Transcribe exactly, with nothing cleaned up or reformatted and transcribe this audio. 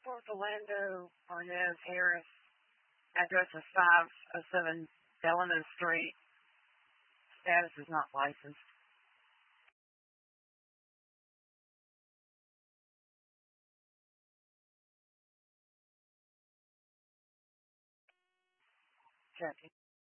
Fort Orlando, Arnez, Harris. Address is five oh seven Delano Street. Status is not licensed. Checking.